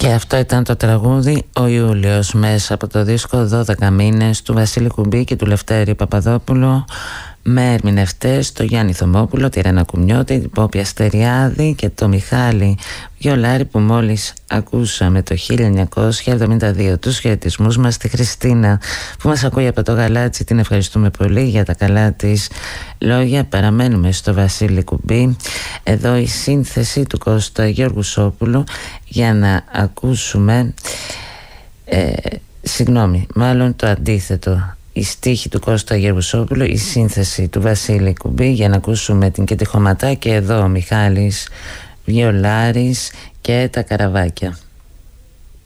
Και αυτό ήταν το τραγούδι «Ο Ιούλιος» μέσα από το δίσκο 12 μήνες του Βασίλη Κουμπί και του Λευτέρη Παπαδόπουλου, με ερμηνευτές το Γιάννη Θωμόπουλο, τη Ρένα Κουμιώτη, την Πόπη Αστεριάδη και το Μιχάλη Βιολάρη που μόλις ακούσαμε το 1972. Τους χαιρετισμούς μας στη Χριστίνα που μας ακούει από το Γαλάτσι, την ευχαριστούμε πολύ για τα καλά της λόγια. Παραμένουμε στο Βασίλη Κουμπί, εδώ η σύνθεση του Κώστα Γεωργουσόπουλου για να ακούσουμε μάλλον το αντίθετο, η στίχη του Κώστα Γεωργουσόπουλου, η σύνθεση του Βασίλη Κουμπί, για να ακούσουμε την Κετυχωματά και εδώ ο Μιχάλης Βιολάρης και τα Καραβάκια.